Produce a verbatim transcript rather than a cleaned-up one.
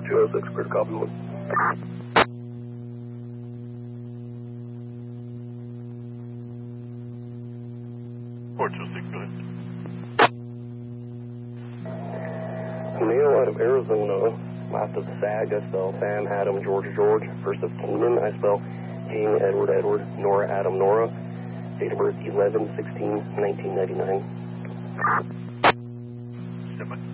two oh six, clear to copy one. four two six, go ahead. Male out of Arizona, last of Sag, I spell Sam, Adam, George, George. First of Keenan, I spell King, Edward, Edward, Nora, Adam, Nora. Date of birth eleven sixteen nineteen ninety-nine. Step by.